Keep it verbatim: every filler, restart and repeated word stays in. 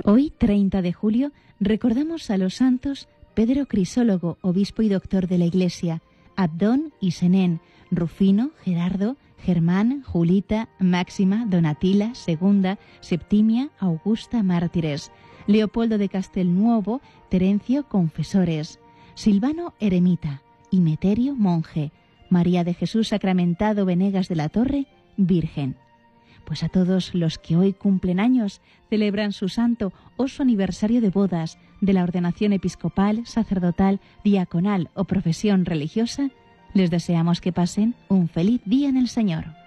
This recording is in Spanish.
Hoy, treinta de julio, recordamos a los santos Pedro Crisólogo, obispo y doctor de la Iglesia, Abdón y Senén, Rufino, Gerardo, Germán, Julita, Máxima, Donatila, Segunda, Septimia, Augusta, mártires, Leopoldo de Castelnuovo, Terencio, confesores, Silvano, eremita, y Meterio, monje, María de Jesús Sacramentado Venegas de la Torre, virgen. Pues a todos los que hoy cumplen años, celebran su santo o su aniversario de bodas, de la ordenación episcopal, sacerdotal, diaconal o profesión religiosa, les deseamos que pasen un feliz día en el Señor.